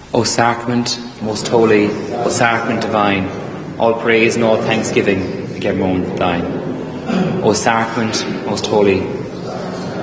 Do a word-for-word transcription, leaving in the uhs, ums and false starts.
O Sacrament, most holy, O Sacrament divine, all praise and all thanksgiving, Germon thine. O Sacrament, most holy,